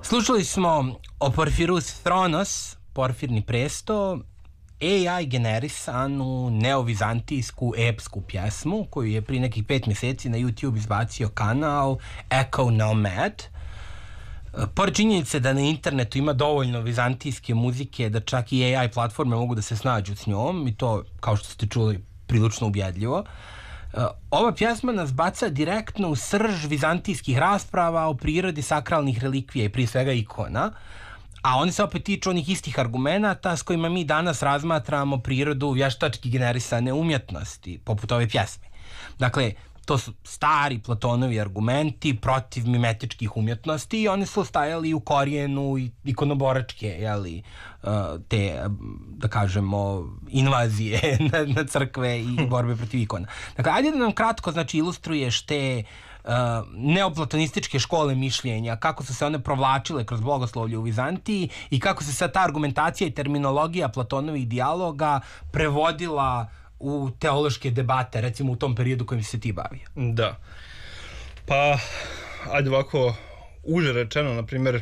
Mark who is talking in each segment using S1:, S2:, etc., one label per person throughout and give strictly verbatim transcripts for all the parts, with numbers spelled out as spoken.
S1: Slušali smo o Porphyros Thronos, Porfirni presto, A I generisanu neovizantijsku epsku pjesmu koju je prije nekih pet mjeseci na YouTube izbacio kanal Echo Nomad. Pored činjenice da na internetu ima dovoljno vizantijske muzike da čak i A I platforme mogu da se snađu s njom i to, kao što ste čuli, prilično ubjedljivo. Ova pjesma nas baca direktno u srž vizantijskih rasprava o prirodi sakralnih relikvija i prije svega ikona, a oni se opet tiču onih istih argumenata s kojima mi danas razmatramo prirodu vještački generisane umjetnosti, poput ove pjesme. Dakle, to su stari Platonovi argumenti protiv mimetičkih umjetnosti i oni su stajali u korijenu ikonoboračke, jeli, te, da kažemo, invazije na, na crkve i borbe protiv ikona. Dakle, ajde da nam kratko, znači, ilustruješ te uh, neoplatonističke škole mišljenja, kako su se one provlačile kroz bogoslovlje u Vizantiji i kako se sad ta argumentacija i terminologija Platonovih dijaloga prevodila u teološke debate, recimo u tom periodu kojim se ti bavio.
S2: Da. Pa, ajde ovako, uže rečeno, na primjer,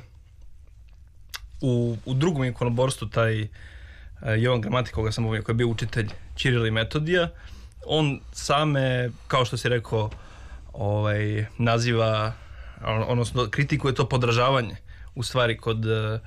S2: u, u drugom ikonoborstvu taj uh, Jovan Gramatik, koga sam uvijek, koji je bio učitelj Ćirila i Metodija, on same, kao što si rekao, ovaj, naziva, odnosno kritikuje to podražavanje, u stvari, kod uh,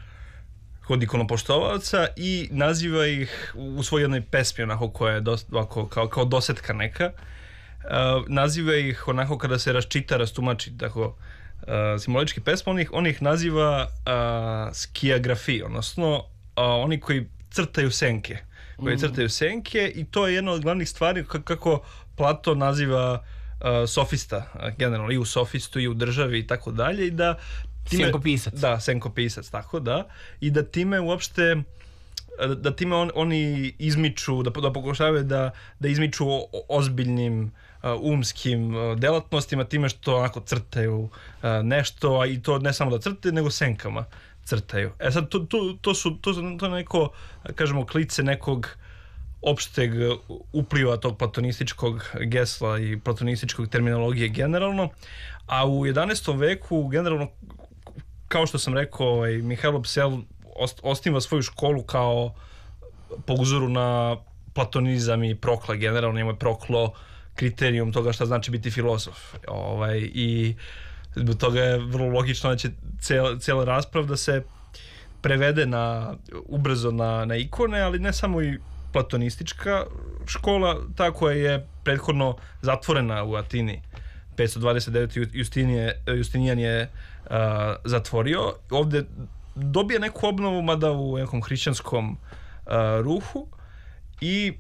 S2: kod ikonopoštovaca i naziva ih u svojoj jednoj pesmi, onako koja je dosta, ovako, kao, kao dosetka neka, uh, naziva ih onako kada se raščita, rastumači, tako, uh, simbolički pesma, on ih, on ih naziva uh, skijagrafi, odnosno uh, oni koji crtaju senke, koji mm. crtaju senke i to je jedna od glavnih stvari kako Platon naziva uh, sofista, uh, generalno i u sofistu i u državi i tako dalje, i da time,
S1: senkopisac.
S2: Da, senkopisac, tako da. I da time uopšte, da time on, oni izmiču, da, da pokušavaju da, da izmiču o, o ozbiljnim uh, umskim uh, delatnostima, time što onako crtaju uh, nešto, a i to ne samo da crtaju, nego senkama crtaju. E sad, to, to, to su to, to neko, kažemo, klice nekog opšteg upliva tog platonističkog gesla i platonističkog terminologije generalno, a u jedanaestom veku generalno, kao što sam rekao, ovaj, Mihailo Psel osniva svoju školu kao po uzoru na platonizam i Prokla generalno. Ima je Proklo kriterijum toga šta znači biti filozof. Ovaj, I zbog toga je vrlo logično da će cijela, cijela rasprava da se prevede na, ubrzo na, na ikone, ali ne samo i platonistička škola, ta koja je prethodno zatvorena u Atini. petsto dvadeset devet. Justinije, Justinijan je uh, zatvorio. Ovdje dobije neku obnovu, mada u nekom hrišćanskom uh, ruhu, i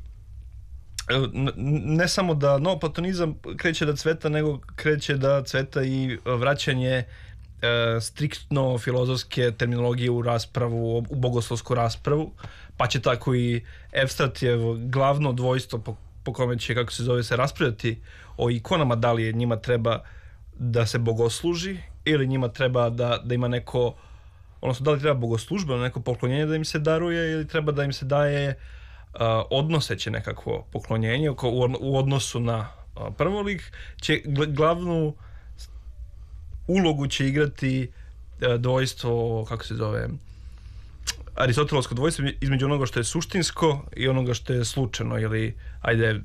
S2: uh, ne samo da novoplatonizam kreće da cveta, nego kreće da cveta i vraćanje uh, striktno filozofske terminologije u raspravu, u bogoslovsku raspravu, pa će tako i Evstratijevo glavno dvojstvo po, po kome će, kako se zove, se raspravljati o ikonama, da li njima treba da se bogosluži ili njima treba da, da ima neko, odnosno da li treba bogoslužbeno neko poklonjenje da im se daruje ili treba da im se daje uh, odnoseće nekakvo poklonjenje u, u odnosu na uh, prvolik. Će glavnu ulogu će igrati uh, dvojstvo, kako se zove, aristotelovsko dvojstvo između onoga što je suštinsko i onoga što je slučajno ili, ajde,